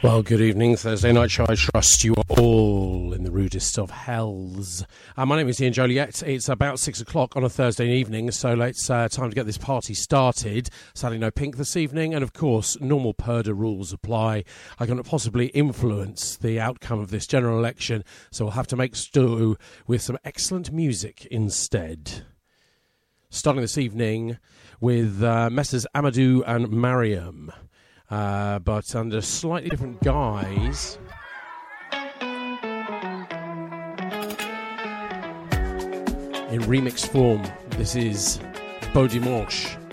Well, good evening, Thursday night show. I trust you are all in the rudest of hells. My name is Ian Joliet. It's about 6 o'clock on a Thursday evening, so it's time to get this party started. Sadly, no Pink this evening, and of course, normal Purdah rules apply. I cannot possibly influence the outcome of this general election, so we'll have to make do with some excellent music instead. Starting this evening with Messrs. Amadou and Mariam. But under slightly different guise. In remix form, this is Beau Dimanche.